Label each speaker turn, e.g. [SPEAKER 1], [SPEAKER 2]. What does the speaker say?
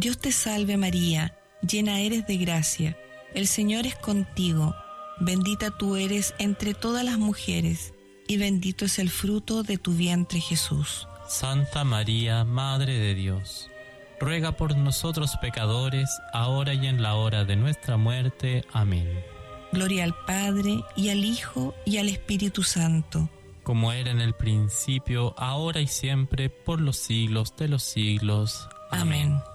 [SPEAKER 1] Dios te salve María, llena eres de gracia, el Señor es contigo, bendita tú eres entre todas las mujeres, y bendito es el fruto de tu vientre Jesús.
[SPEAKER 2] Santa María, Madre de Dios, ruega por nosotros pecadores, ahora y en la hora de nuestra muerte. Amén.
[SPEAKER 1] Gloria al Padre, y al Hijo, y al Espíritu Santo.
[SPEAKER 2] Como era en el principio, ahora y siempre, por los siglos de los siglos.
[SPEAKER 1] Amén.